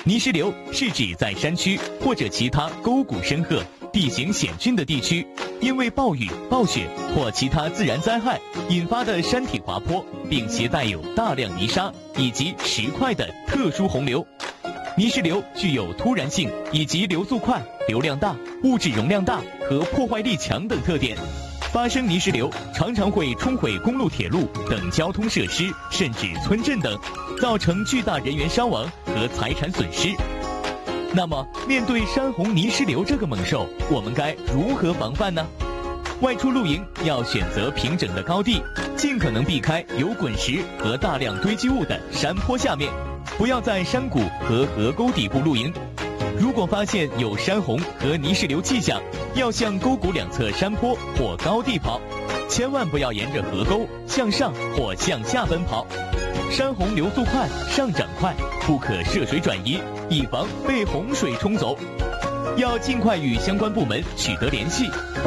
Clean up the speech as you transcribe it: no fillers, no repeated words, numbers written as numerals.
泥石流是指在山区或者其他沟谷深壑、地形险峻的地区，因为暴雨、暴雪或其他自然灾害引发的山体滑坡，并携带有大量泥沙以及石块的特殊洪流。泥石流具有突然性以及流速快、流量大、物质容量大和破坏力强等特点。发生泥石流常常会冲毁公路、铁路等交通设施，甚至村镇等，造成巨大人员伤亡和财产损失。那么，面对山洪泥石流这个猛兽，我们该如何防范呢？外出露营要选择平整的高地，尽可能避开有滚石和大量堆积物的山坡下面，不要在山谷和河沟底部露营。如果发现有山洪和泥石流迹象，要向沟谷两侧山坡或高地跑，千万不要沿着河沟向上或向下奔跑。山洪流速快，上涨快，不可涉水转移，以防被洪水冲走。要尽快与相关部门取得联系。